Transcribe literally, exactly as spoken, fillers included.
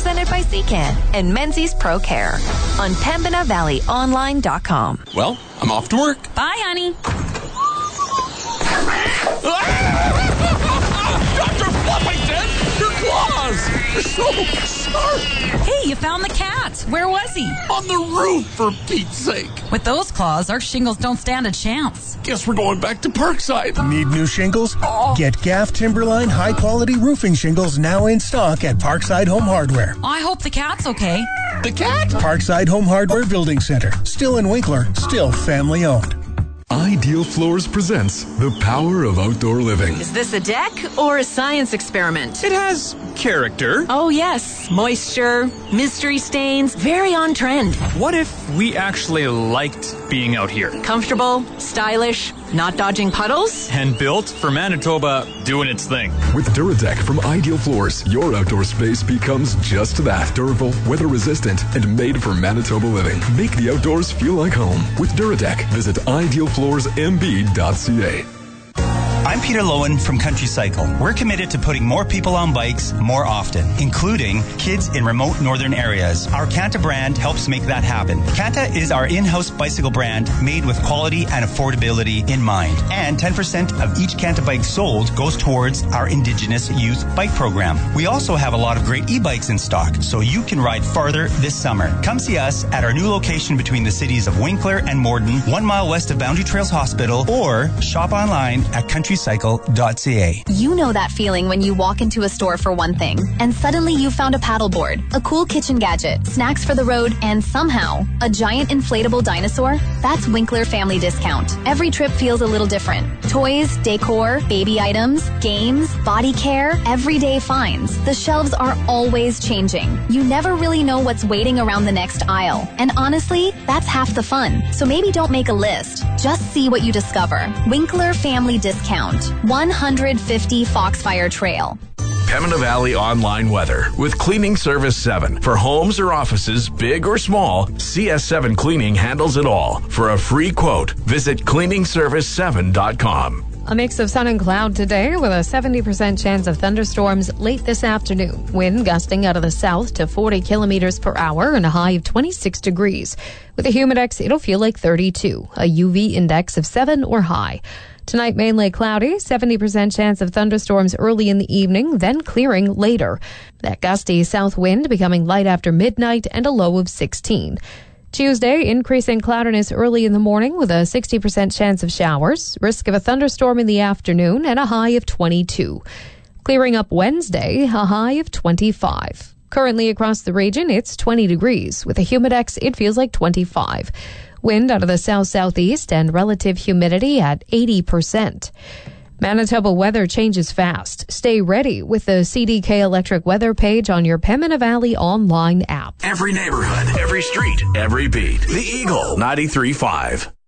Presented by Secan and Menzies Pro Care on Pembina Valley Online dot com. Well, I'm off to work. Bye, honey. Doctor Fluffington, your claws! They're so sharp! Hey, you found the cat. Where was he? On the roof, for Pete's sake. With those claws, our shingles don't stand a chance. Guess we're going back to Parkside. Need new shingles? Oh. Get Gaff Timberline high-quality roofing shingles now in stock at Parkside Home Hardware. I hope the cat's okay. The cat? Parkside Home Hardware Building Center. Still in Winkler, still family-owned. Ideal Floors presents The Power of Outdoor Living. Is this a deck or a science experiment? It has character. Oh, yes. Moisture, mystery stains, very on trend. What if we actually liked being out here? Comfortable, stylish, not dodging puddles? And built for Manitoba doing its thing. With Duradeck from Ideal Floors, your outdoor space becomes just that. Durable, weather-resistant, and made for Manitoba living. Make the outdoors feel like home. With Duradeck, visit ideal floors m b dot c a. I'm Peter Lowen from Country Cycle. We're committed to putting more people on bikes more often, including kids in remote northern areas. Our Kanta brand helps make that happen. Kanta is our in-house bicycle brand made with quality and affordability in mind. And ten percent of each Kanta bike sold goes towards our Indigenous Youth Bike Program. We also have a lot of great e-bikes in stock, so you can ride farther this summer. Come see us at our new location between the cities of Winkler and Morden, one mile west of Boundary Trails Hospital, or shop online at country cycle dot c a. You know that feeling when you walk into a store for one thing, and suddenly you found a paddleboard, a cool kitchen gadget, snacks for the road, and somehow a giant inflatable dinosaur? That's Winkler Family Discount. Every trip feels a little different. Toys, decor, baby items, games, body care, everyday finds. The shelves are always changing. You never really know what's waiting around the next aisle. And honestly, that's half the fun. So maybe don't make a list. Just see what you discover. Winkler Family Discount. one fifty Foxfire Trail. Pembina Valley Online Weather with Cleaning Service seven. For homes or offices, big or small, C S seven Cleaning handles it all. For a free quote, visit cleaning service seven dot com. A mix of sun and cloud today with a seventy percent chance of thunderstorms late this afternoon. Wind gusting out of the south to forty kilometers per hour and a high of twenty-six degrees. With a humidex, it'll feel like thirty-two. A U V index of seven or high. Tonight, mainly cloudy, seventy percent chance of thunderstorms early in the evening, then clearing later. That gusty south wind becoming light after midnight and a low of sixteen. Tuesday, increasing cloudiness early in the morning with a sixty percent chance of showers, risk of a thunderstorm in the afternoon, and a high of twenty-two. Clearing up Wednesday, a high of twenty-five. Currently across the region, it's twenty degrees. With a humidex, it feels like twenty-five. Wind out of the south-southeast and relative humidity at eighty percent. Manitoba weather changes fast. Stay ready with the C D K Electric weather page on your Pembina Valley online app. Every neighborhood, every street, every beat. The Eagle ninety-three point five.